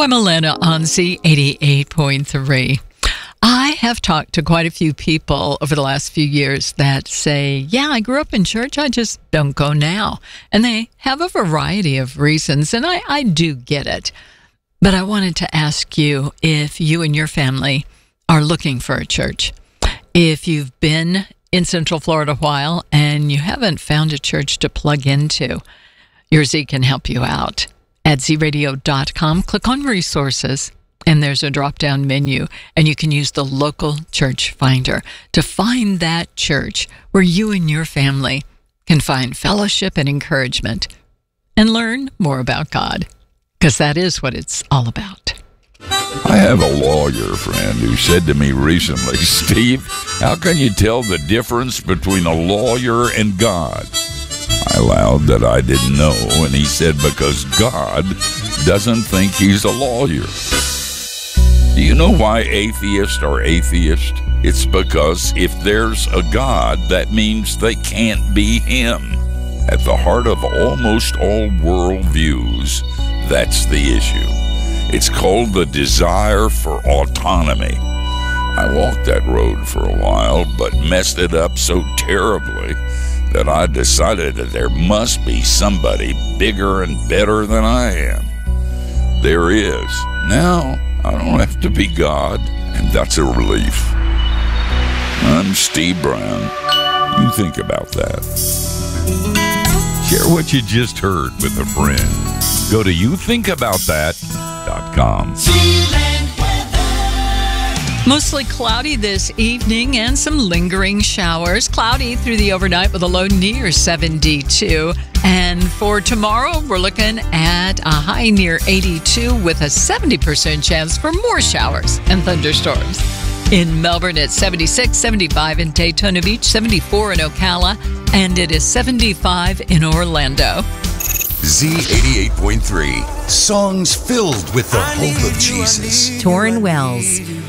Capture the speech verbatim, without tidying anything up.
I'm Alana on Z eighty-eight point three. I have talked to quite a few people over the last few years that say, yeah, I grew up in church, I just don't go now. And they have a variety of reasons, and I, I do get it. But I wanted to ask you if you and your family are looking for a church. If you've been in Central Florida a while and you haven't found a church to plug into, your Z can help you out. At z radio dot com, click on Resources, and there's a drop-down menu, and you can use the local church finder to find that church where you and your family can find fellowship and encouragement and learn more about God, because that is what it's all about. I have a lawyer friend who said to me recently, Steve, how can you tell the difference between a lawyer and God? I allowed that I didn't know, and he said, because God doesn't think he's a lawyer. Do you know why atheists are atheists? It's because if there's a God, that means they can't be him. At the heart of almost all worldviews, that's the issue. It's called the desire for autonomy. I walked that road for a while, but messed it up so terribly that I decided that there must be somebody bigger and better than I am. There is. Now, I don't have to be God, and that's a relief. I'm Steve Brown. You think about that. Share what you just heard with a friend. Go to you think about that dot com. Mostly cloudy this evening and some lingering showers. Cloudy through the overnight with a low near seventy-two. And for tomorrow, we're looking at a high near eighty-two with a seventy percent chance for more showers and thunderstorms. In Melbourne, it's seventy-six, seventy-five in Daytona Beach, seventy-four in Ocala, and it is seventy-five in Orlando. Z eighty-eight point three. Songs filled with the hope of Jesus. Torrin Wells.